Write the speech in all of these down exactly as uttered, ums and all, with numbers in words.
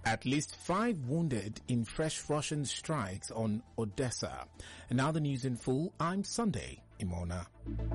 At least five wounded in fresh Russian strikes on Odessa. And now the news in full. I'm Sunday Imona.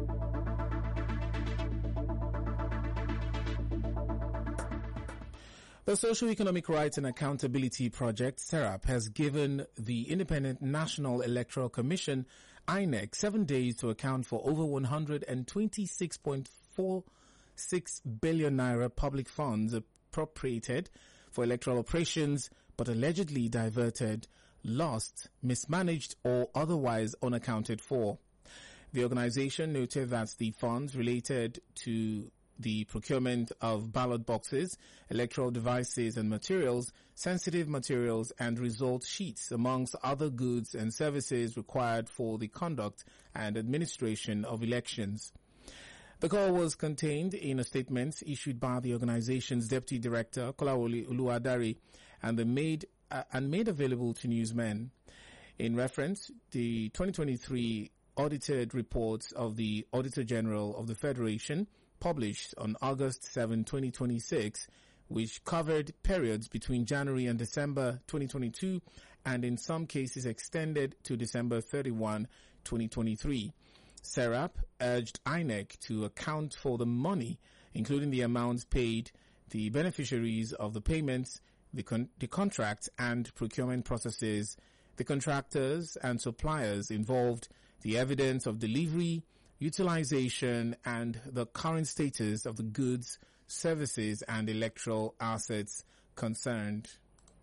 The Socio-Economic Rights and Accountability Project, SERAP, has given the Independent National Electoral Commission, I N E C, seven days to account for over one hundred twenty-six point four six billion naira public funds appropriated for electoral operations, but allegedly diverted, lost, mismanaged, or otherwise unaccounted for. The organization noted that the funds related to the procurement of ballot boxes, electoral devices and materials, sensitive materials and result sheets, amongst other goods and services required for the conduct and administration of elections. The call was contained in a statement issued by the organization's deputy director, Kolawole Oluwadare, and the made uh, and made available to newsmen. In reference, the twenty twenty-three audited reports of the Auditor General of the Federation, published on August seventh, twenty twenty-six, which covered periods between January and December twenty twenty-two, and in some cases extended to December thirty-first, twenty twenty-three. SERAP urged I N E C to account for the money, including the amounts paid, the beneficiaries of the payments, the, con- the contracts and procurement processes, the contractors and suppliers involved, the evidence of delivery, utilization, and the current status of the goods, services, and electoral assets concerned.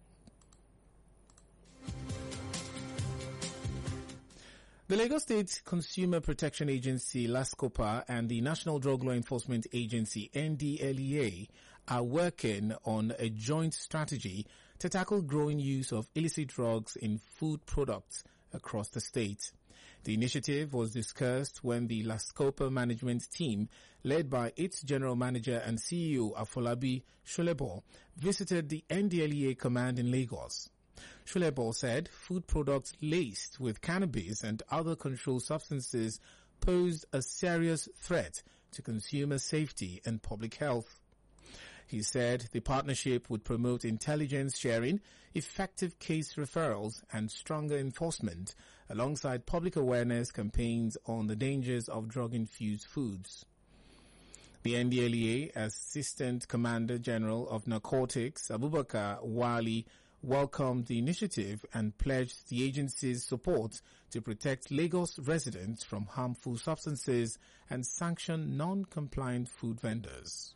The Lagos State Consumer Protection Agency, LASCOPA, and the National Drug Law Enforcement Agency, N D L E A, are working on a joint strategy to tackle growing use of illicit drugs in food products across the state. The initiative was discussed when the LASCOPA management team, led by its general manager and C E O Afolabi Sholebo, visited the N D L E A command in Lagos. Sholebo said food products laced with cannabis and other controlled substances posed a serious threat to consumer safety and public health. He said the partnership would promote intelligence sharing, effective case referrals, and stronger enforcement, alongside public awareness campaigns on the dangers of drug-infused foods. The N D L E A Assistant Commander General of Narcotics, Abubakar Wali, welcomed the initiative and pledged the agency's support to protect Lagos residents from harmful substances and sanction non-compliant food vendors.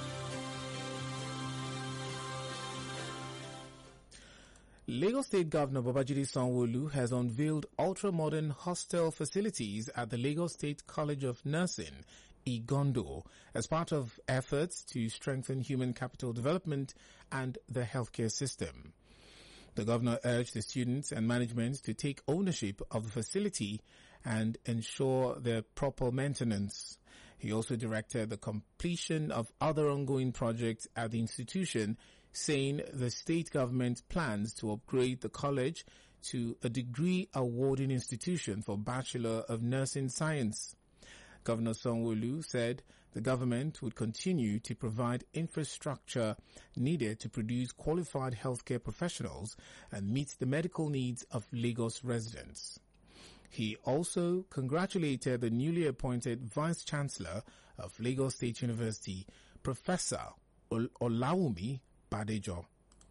Lagos State Governor Babajide Sanwo-Olu has unveiled ultra-modern hostel facilities at the Lagos State College of Nursing, Igondo, as part of efforts to strengthen human capital development and the healthcare system. The governor urged the students and management to take ownership of the facility and ensure their proper maintenance. He also directed the completion of other ongoing projects at the institution, saying the state government plans to upgrade the college to a degree awarding institution for Bachelor of Nursing Science. Governor Sanwo-Olu said the government would continue to provide infrastructure needed to produce qualified healthcare professionals and meet the medical needs of Lagos residents. He also congratulated the newly appointed Vice Chancellor of Lagos State University, Professor Ol- Olawumi Badejo.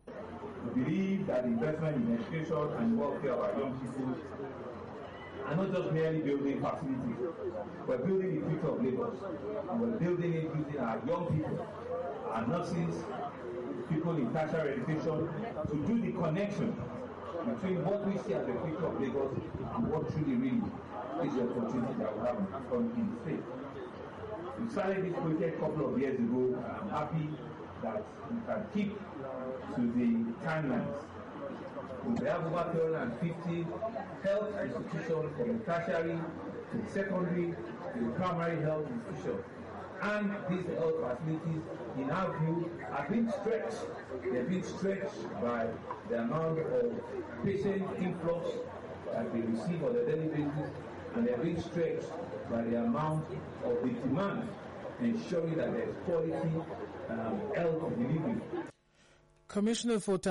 We believe that investment in education and welfare of our young people and not just merely building facilities. We're building the future of Lagos, and we're building it using our young people, our nurses, people in tertiary education, to do the connection between what we see as the future of Lagos and what truly really is the opportunity that we have in front in the state. We started this project a couple of years ago, and I'm happy that we can keep to the timelines. We have over two hundred fifty health institutions from the tertiary to the secondary to the primary health institutions. And these health facilities, in our view, have been stretched. They've been stretched by the amount of patient influx that they receive on a daily basis, and they've been stretched by the amount of the demand, ensuring that there's quality um, health delivery. Commissioner for